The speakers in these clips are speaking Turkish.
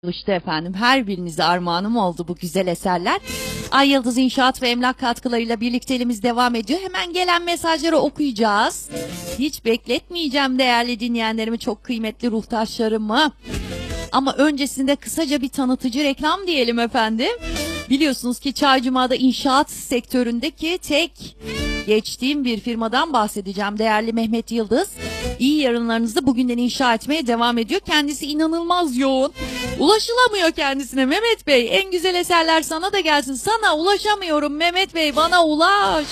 İşte efendim her birinize armağanım oldu bu güzel eserler. Ay Yıldız İnşaat ve Emlak katkılarıyla birlikteliğimiz devam ediyor. Hemen gelen mesajları okuyacağız. Hiç bekletmeyeceğim değerli dinleyenlerimi, çok kıymetli ruhtaşlarımı. Ama öncesinde kısaca bir tanıtıcı reklam diyelim efendim. Biliyorsunuz ki Çaycuma'da inşaat sektöründeki tek geçtiğim bir firmadan bahsedeceğim. Değerli Mehmet Yıldız, iyi yarınlarınızı bugünden inşa etmeye devam ediyor. Kendisi inanılmaz yoğun. Ulaşılamıyor kendisine Mehmet Bey. En güzel eserler sana da gelsin. Sana ulaşamıyorum Mehmet Bey, bana ulaş.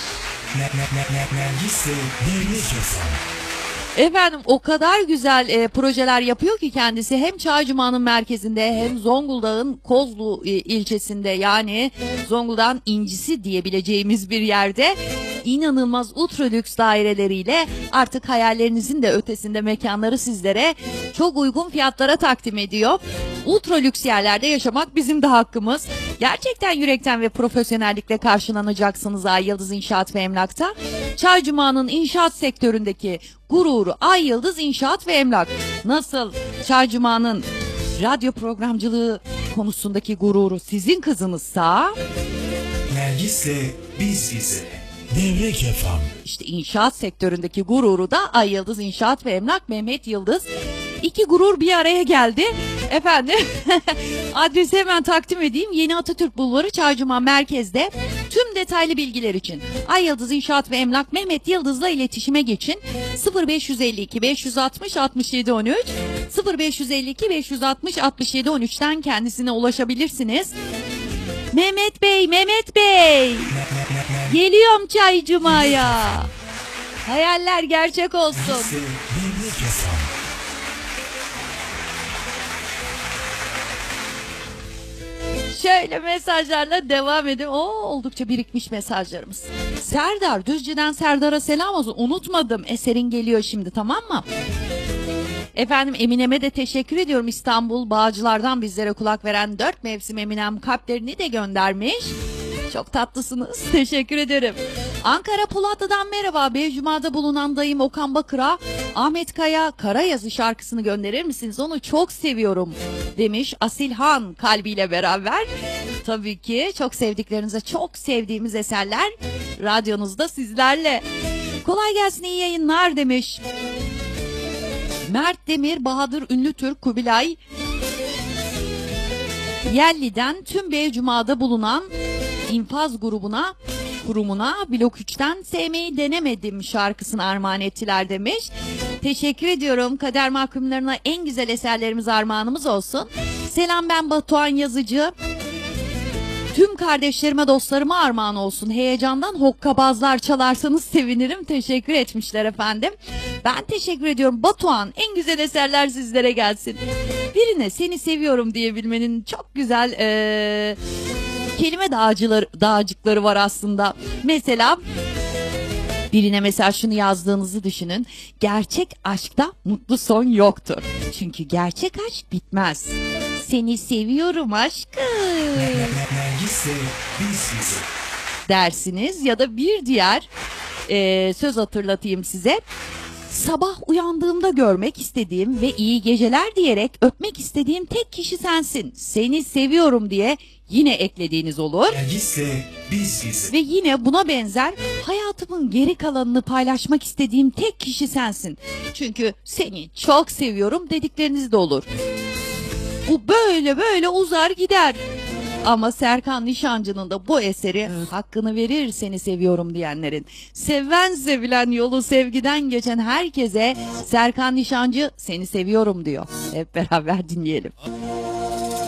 Efendim o kadar güzel projeler yapıyor ki kendisi, hem Çaycuma'nın merkezinde hem Zonguldak'ın Kozlu ilçesinde, yani Zonguldak'ın incisi diyebileceğimiz bir yerde inanılmaz ultra lüks daireleriyle artık hayallerinizin de ötesinde mekanları sizlere çok uygun fiyatlara takdim ediyor. Ultra lüks yerlerde yaşamak bizim de hakkımız. Gerçekten yürekten ve profesyonellikle karşılanacaksınız Ay Yıldız İnşaat ve Emlak'ta. Çaycuma'nın inşaat sektöründeki gururu Ay Yıldız İnşaat ve Emlak. Nasıl Çaycuma'nın radyo programcılığı konusundaki gururu sizin kızınızsa, Nergis'le biz bize. Devrek efem. İşte inşaat sektöründeki gururu da Ay Yıldız İnşaat ve Emlak Mehmet Yıldız. İki gurur bir araya geldi. Efendim adresi hemen takdim edeyim. Yeni Atatürk Bulvarı, Çaycuma merkezde. Tüm detaylı bilgiler için Ay Yıldız İnşaat ve Emlak Mehmet Yıldız'la iletişime geçin. 0552 560 67 13 0552 560 67 13'ten kendisine ulaşabilirsiniz. Mehmet Bey, Mehmet Bey. Geliyorum Çaycuma'ya. Hayaller gerçek olsun. Devrek efem. Şöyle mesajlarla devam edelim. Oldukça birikmiş mesajlarımız. Serdar, Düzce'den Serdar'a selam olsun. Unutmadım. Eserin geliyor şimdi, tamam mı? Efendim Eminem'e de teşekkür ediyorum. İstanbul Bağcılar'dan bizlere kulak veren 4 mevsim Eminem kalplerini de göndermiş. Çok tatlısınız. Teşekkür ederim. Ankara Polatlı'dan merhaba. Beycuma'da bulunan dayım Okan Bakır'a Ahmet Kaya Karayazı şarkısını gönderir misiniz? Onu çok seviyorum demiş Asilhan kalbiyle beraber. Tabii ki çok sevdiklerinize, çok sevdiğimiz eserler radyonuzda sizlerle. Kolay gelsin, iyi yayınlar demiş. Mert Demir, Bahadır Ünlütürk, Kubilay Yelli'den tüm Beycuma'da bulunan infaz kurumuna Blok 3'ten Sevmeyi Denemedim şarkısını armağan ettiler demiş. Teşekkür ediyorum. Kader mahkumlarına en güzel eserlerimiz armağanımız olsun. Selam, ben Batuhan Yazıcı. Tüm kardeşlerime, dostlarıma armağan olsun. Heyecandan hokkabazlar çalarsanız sevinirim. Teşekkür etmişler efendim. Ben teşekkür ediyorum. Batuhan, en güzel eserler sizlere gelsin. Birine seni seviyorum diyebilmenin çok güzel kelime dağcıkları var aslında. Mesela birine mesela şunu yazdığınızı düşünün. Gerçek aşkta mutlu son yoktur. Çünkü gerçek aşk bitmez. Seni seviyorum aşkım. Nergis'le biz bize. Dersiniz ya da bir diğer söz hatırlatayım size. Sabah uyandığımda görmek istediğim ve iyi geceler diyerek öpmek istediğim tek kişi sensin. Seni seviyorum diye yine eklediğiniz olur. Nergis'le biz bize. Ve yine buna benzer hayatımın geri kalanını paylaşmak istediğim tek kişi sensin. Çünkü seni çok seviyorum dedikleriniz de olur. Bu böyle böyle uzar gider. Ama Serkan Nişancı'nın da bu eseri hakkını verir seni seviyorum diyenlerin. Seven sevilen, yolu sevgiden geçen herkese Serkan Nişancı seni seviyorum diyor. Hep beraber dinleyelim.